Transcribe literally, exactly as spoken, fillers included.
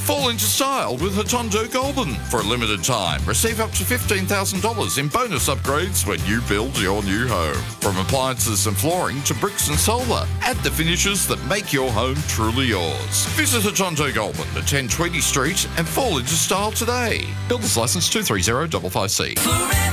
Fall into style with Hotondo Goulburn. For a limited time, receive up to fifteen thousand dollars in bonus upgrades when you build your new home. From appliances and flooring to bricks and solar, add the finishes that make your home truly yours. Visit Hotondo Goulburn at ten twenty Street and fall into style today. Builders Licence two three zero five five C.